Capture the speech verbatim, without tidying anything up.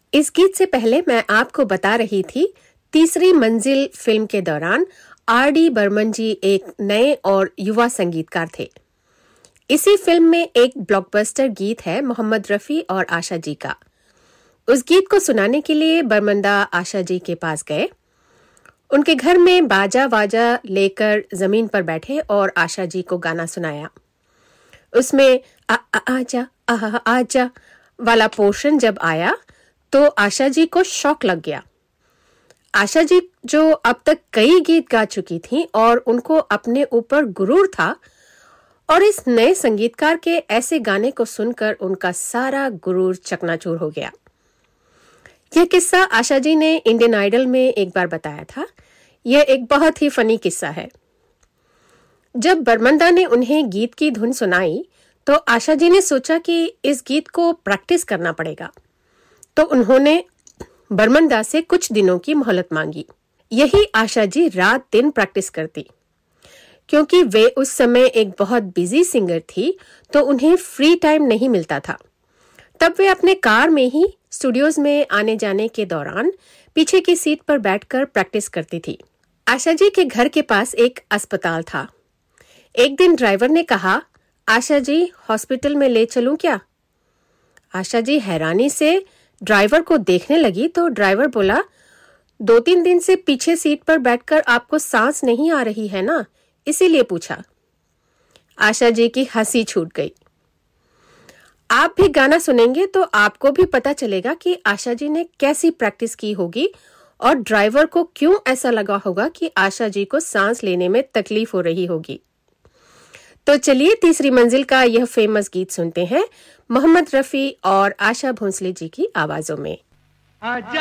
इस गीत से पहले मैं आपको बता रही थी, तीसरी मंजिल फिल्म के दौरान आर डी बर्मन जी एक नए और युवा संगीतकार थे। इसी फिल्म में एक ब्लॉकबस्टर गीत है मोहम्मद रफी और आशा जी का। उस गीत को सुनाने के लिए बर्मंदा आशा जी के पास गए। उनके घर में बाजा वाजा लेकर जमीन पर बैठे और आशा जी को गाना सुनाया। उसमें आ, आ, आजा आ, आजा वाला पोर्शन जब आया तो आशा जी को शॉक लग गया। आशा जी जो अब तक कई गीत गा चुकी थीं और उनको अपने ऊपर गुरूर था, और इस नए संगीतकार के ऐसे गाने को सुनकर उनका सारा गुरूर चकनाचूर हो गया। यह किस्सा आशा जी ने इंडियन आइडल में एक बार बताया था। यह एक बहुत ही फनी किस्सा है। जब बर्मंदा ने उन्हें गीत की धुन सुनाई तो आशा जी ने सोचा कि इस गीत को प्रैक्टिस करना पड़ेगा, तो उन्होंने बर्मंदा से कुछ दिनों की मोहलत मांगी। यही आशा जी रात दिन प्रैक्टिस करती। क्योंकि वे उस समय एक बहुत बिजी सिंगर थी, तो उन्हें फ्री टाइम नहीं मिलता था। तब वे अपने कार में ही स्टूडियोज में आने जाने के दौरान पीछे की सीट पर बैठकर प्रैक्टिस करती थी। आशा जी के घर के पास एक अस्पताल था। एक दिन ड्राइवर ने कहा, आशा जी हॉस्पिटल में ले चलूं क्या? आशा जी हैरानी से ड्राइवर को देखने लगी तो ड्राइवर बोला, दो तीन दिन से पीछे सीट पर बैठकर आपको सांस नहीं आ रही है ना, इसीलिए पूछा। आशा जी की हंसी छूट गई। आप भी गाना सुनेंगे तो आपको भी पता चलेगा कि आशा जी ने कैसी प्रैक्टिस की होगी और ड्राइवर को क्यों ऐसा लगा होगा कि आशा जी को सांस लेने में तकलीफ हो रही होगी। तो चलिए तीसरी मंजिल का यह फेमस गीत सुनते हैं मोहम्मद रफी और आशा भोंसले जी की आवाजों में।